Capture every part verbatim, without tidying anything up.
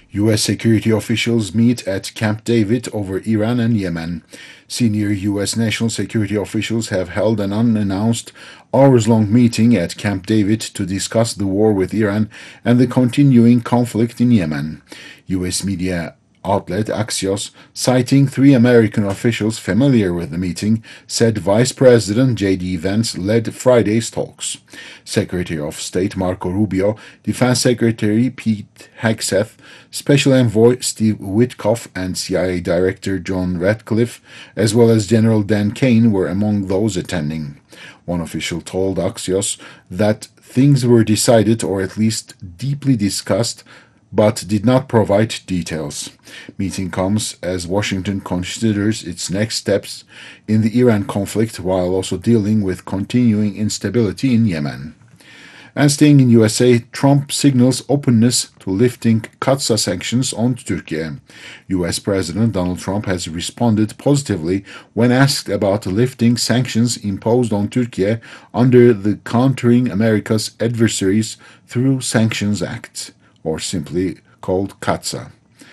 U S security officials meet at Camp David over Iran and Yemen. Senior U S national security officials have held an unannounced, hours-long meeting at Camp David to discuss the war with Iran and the continuing conflict in Yemen. U S media outlet Axios, citing three American officials familiar with the meeting, said Vice President J D Vance led Friday's talks. Secretary of State Marco Rubio, Defense Secretary Pete Hegseth, Special Envoy Steve Witkoff, and C I A Director John Ratcliffe, as well as General Dan Kane, were among those attending. One official told Axios that things were decided, or at least deeply discussed, but did not provide details. Meeting comes as Washington considers its next steps in the Iran conflict while also dealing with continuing instability in Yemen. And staying in U S A, Trump signals openness to lifting Katsa sanctions on Turkey. U S President Donald Trump has responded positively when asked about lifting sanctions imposed on Turkey under the Countering America's Adversaries Through Sanctions Act, or simply called Katsa.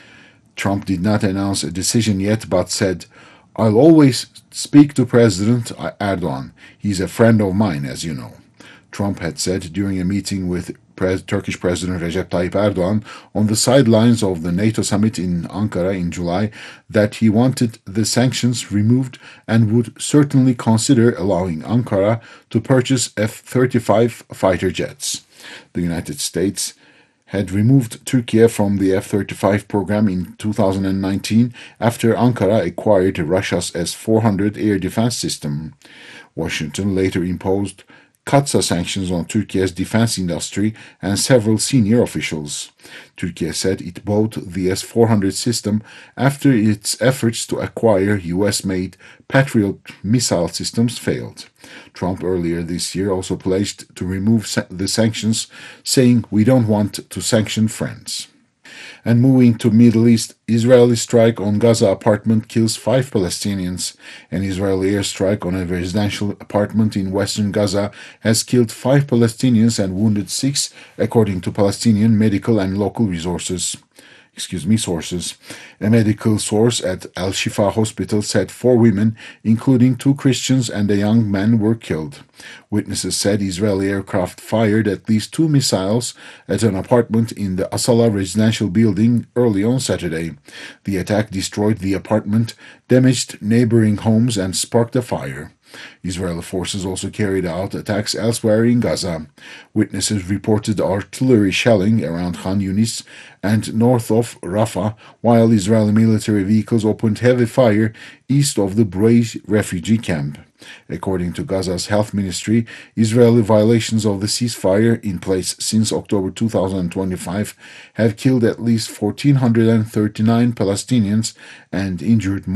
Trump did not announce a decision yet, but said, "I'll always speak to President Erdogan. He's a friend of mine, as you know." Trump had said during a meeting with Pres- Turkish President Recep Tayyip Erdogan on the sidelines of the NATO summit in Ankara in July that he wanted the sanctions removed and would certainly consider allowing Ankara to purchase F thirty-five fighter jets. The United States had removed Turkey from the F thirty-five program in two thousand nineteen after Ankara acquired Russia's S four hundred air defense system. Washington later imposed Katsa sanctions on Turkey's defense industry and several senior officials. Turkey said it bought the S four hundred system after its efforts to acquire U S-made Patriot missile systems failed. Trump earlier this year also pledged to remove sa- the sanctions, saying, "We don't want to sanction friends." And moving to Middle East, Israeli strike on Gaza apartment kills five Palestinians. An Israeli airstrike on a residential apartment in western Gaza has killed five Palestinians and wounded six, according to Palestinian medical and local resources. Excuse me, sources. A medical source at Al Shifa Hospital said four women, including two Christians and a young man, were killed. Witnesses said Israeli aircraft fired at least two missiles at an apartment in the Asala residential building early on Saturday. The attack destroyed the apartment, damaged neighboring homes, and sparked a fire. Israeli forces also carried out attacks elsewhere in Gaza. Witnesses reported artillery shelling around Khan Yunis and north of Rafah, while Israeli military vehicles opened heavy fire east of the Brei refugee camp. According to Gaza's health ministry, Israeli violations of the ceasefire in place since October two thousand twenty-five have killed at least one thousand four hundred thirty-nine Palestinians and injured more